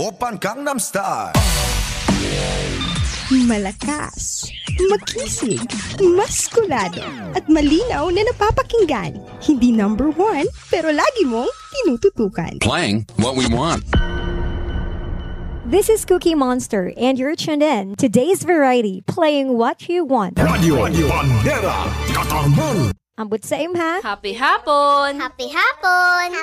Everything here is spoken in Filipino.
Oppan Gangnam Style. Malakas, makisig, maskulado, at malinaw na napapakinggan. Hindi number one, pero lagi mong tinututukan. Playing what we want. This is Cookie Monster, and you're tuned in to Today's Variety, playing what you want. Radio Bandera Katarman. Ambot sa imha. Happy hapon! Happy hapon!